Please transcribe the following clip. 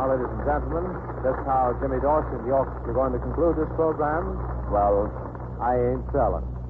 Now, ladies and gentlemen, just how Jimmy Dorsey and the Orchestra are going to conclude this program, well, I ain't telling.